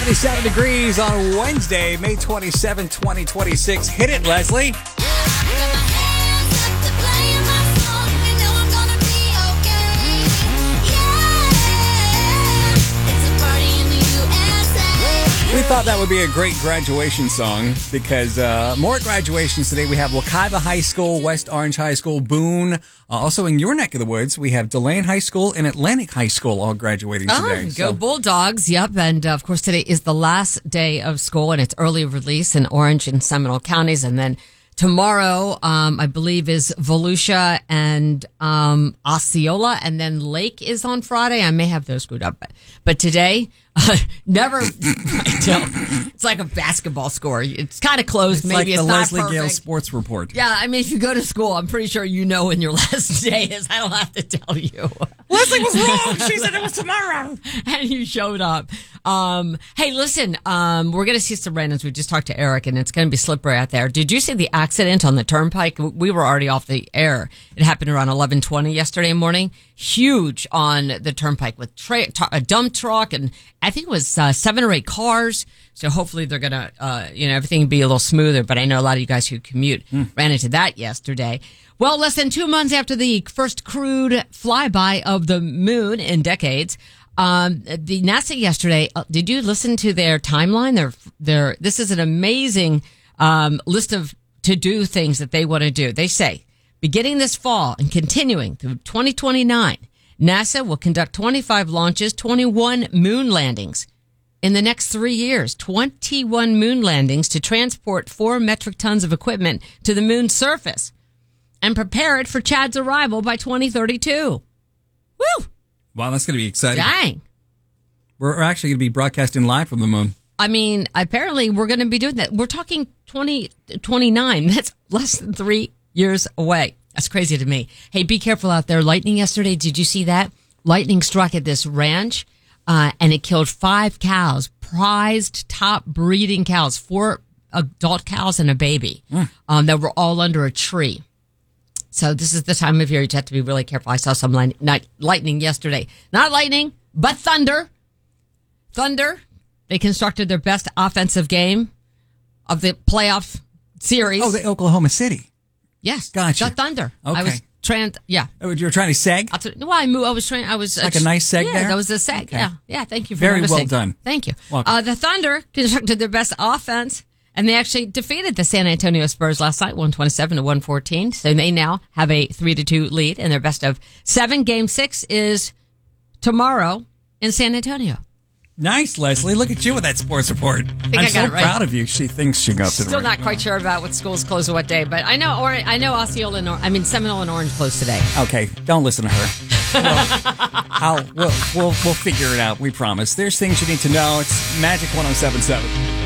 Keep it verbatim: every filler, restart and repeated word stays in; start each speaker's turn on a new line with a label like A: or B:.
A: twenty-seven degrees on Wednesday, May twenty-seventh, twenty twenty-six. Hit it, Leslie. We thought that would be a great graduation song because uh, more graduations today. We have Wekiva High School, West Orange High School, Boone. Uh, also in your neck of the woods, we have Delane High School and Atlantic High School all graduating today.
B: Oh,
A: so.
B: Go Bulldogs. Yep. And uh, of course, today is the last day of school and it's early release in Orange and Seminole counties. And then tomorrow, um, I believe, is Volusia and um, Osceola. And then Lake is on Friday. I may have those screwed up. But, but today... Uh, never. It's like a basketball score. It's kind of closed.
A: It's
B: Maybe
A: like
B: it's
A: the
B: not
A: Leslie
B: perfect.
A: Gale Sports Report.
B: Yeah, I mean, if you go to school, I'm pretty sure you know when your last day is. I don't have to tell you.
A: Leslie was wrong. She said it was tomorrow,
B: and you showed up. Um, hey, listen, um, we're going to see some rain as we just talked to Eric, and it's going to be slippery out there. Did you see the accident on the turnpike? We were already off the air. It happened around eleven twenty yesterday morning. Huge on the turnpike with tra- a dump truck and. I think it was uh, seven or eight cars. So hopefully they're going to, uh, you know, everything be a little smoother. But I know a lot of you guys who commute mm. ran into that yesterday. Well, less than two months after the first crewed flyby of the moon in decades, um, the NASA yesterday, uh, did you listen to their timeline? Their, their, this is an amazing um, list of to-do things that they want to do. They say, beginning this fall and continuing through twenty twenty-nine, NASA will conduct twenty-five launches, twenty-one moon landings. In the next three years, twenty-one moon landings to transport four metric tons of equipment to the moon's surface and prepare it for Chad's arrival by twenty thirty-two. Woo!
A: Wow, that's going to be exciting.
B: Dang.
A: We're actually going to be broadcasting live from the moon.
B: I mean, apparently we're going to be doing that. We're talking twenty twenty-nine. That's less than three years away. That's crazy to me. Hey, be careful out there. Lightning yesterday. Did you see that? Lightning struck at this ranch, uh, and it killed five cows, prized top breeding cows, four adult cows and a baby, mm. um, that were all under a tree. So this is the time of year you have to be really careful. I saw some light, night, lightning yesterday. Not lightning, but thunder. Thunder. They constructed their best offensive game of the playoff series.
A: Oh, the Oklahoma City.
B: Yes,
A: gotcha.
B: The Thunder.
A: Okay.
B: I was trying. Yeah.
A: Oh, you were trying to seg?
B: I'll t- well, I moved. I was trying. I was
A: like uh, a nice seg
B: yeah,
A: there.
B: That was a seg.
A: Okay.
B: Yeah, yeah. Thank you for
A: very
B: noticing.
A: well done.
B: Thank you.
A: Welcome.
B: Uh, the Thunder constructed their best offense, and they actually defeated the San Antonio Spurs last night, one twenty-seven to one fourteen. So they now have a three to two lead in their best of seven. Game six is tomorrow in San Antonio.
A: Nice, Leslie. Look at you with that sports report. I'm
B: I
A: so
B: it right.
A: proud of you. She thinks she got to the
B: Still
A: right.
B: not quite sure about what schools close on what day, but I know. Or I know Osceola and or- I mean Seminole and Orange close today.
A: Okay, don't listen to her. Well, I'll, we'll, we'll we'll figure it out. We promise. There's things you need to know. It's Magic one oh seven point seven.